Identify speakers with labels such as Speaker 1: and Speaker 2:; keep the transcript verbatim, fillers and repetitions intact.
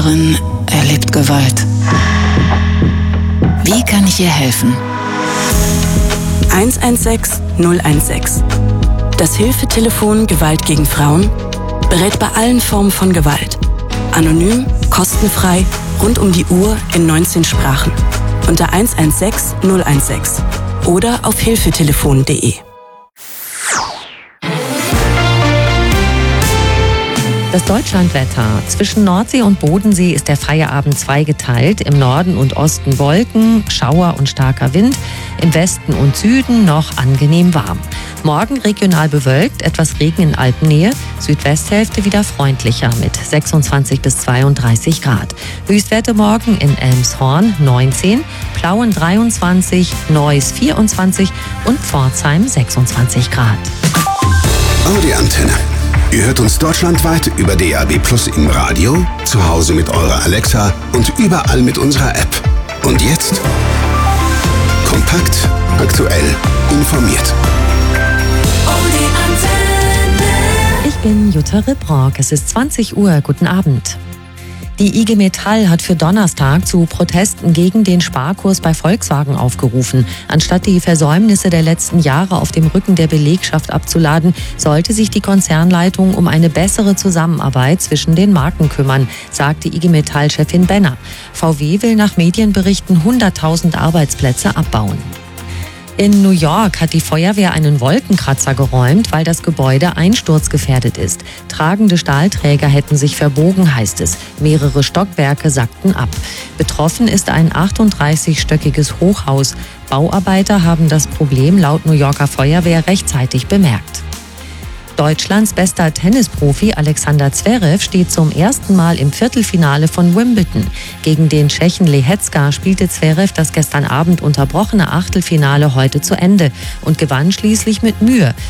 Speaker 1: erlebt Gewalt. Wie kann ich ihr helfen?
Speaker 2: eins eins sechs null eins sechs. Das Hilfetelefon Gewalt gegen Frauen berät bei allen Formen von Gewalt. Anonym, kostenfrei, rund um die Uhr in neunzehn Sprachen. Unter eins eins sechs null eins sechs oder auf hilfetelefon punkt de.
Speaker 3: Das Deutschlandwetter. Zwischen Nordsee und Bodensee ist der Feierabend zweigeteilt. Im Norden und Osten Wolken, Schauer und starker Wind. Im Westen und Süden noch angenehm warm. Morgen regional bewölkt, etwas Regen in Alpennähe. Südwesthälfte wieder freundlicher mit sechsundzwanzig bis zweiunddreißig Grad. Höchstwerte morgen in Elmshorn neunzehn, Plauen dreiundzwanzig, Neuss vierundzwanzig und Pforzheim sechsundzwanzig Grad.
Speaker 4: Audi Antenne. Ihr hört uns deutschlandweit über D A B Plus im Radio, zu Hause mit eurer Alexa und überall mit unserer App. Und jetzt? Kompakt, aktuell, informiert.
Speaker 3: Ich bin Jutta Ribrock. Es ist zwanzig Uhr. Guten Abend. Die I G Metall hat für Donnerstag zu Protesten gegen den Sparkurs bei Volkswagen aufgerufen. Anstatt die Versäumnisse der letzten Jahre auf dem Rücken der Belegschaft abzuladen, sollte sich die Konzernleitung um eine bessere Zusammenarbeit zwischen den Marken kümmern, sagte I G Metall-Chefin Benner. V W will nach Medienberichten hunderttausend Arbeitsplätze abbauen. In New York hat die Feuerwehr einen Wolkenkratzer geräumt, weil das Gebäude einsturzgefährdet ist. Tragende Stahlträger hätten sich verbogen, heißt es. Mehrere Stockwerke sackten ab. Betroffen ist ein achtunddreißigstöckiges Hochhaus. Bauarbeiter haben das Problem laut New Yorker Feuerwehr rechtzeitig bemerkt. Deutschlands bester Tennisprofi Alexander Zverev steht zum ersten Mal im Viertelfinale von Wimbledon. Gegen den Tschechen Lehecka spielte Zverev das gestern Abend unterbrochene Achtelfinale heute zu Ende und gewann schließlich mit Mühe.